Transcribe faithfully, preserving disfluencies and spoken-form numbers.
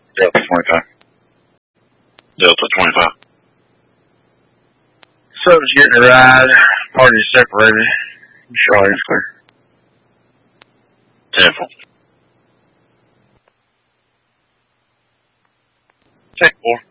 Delta twenty-five. Delta twenty-five. Sub's getting a ride. Party's separated. Charlie's clear. Temple. Check four.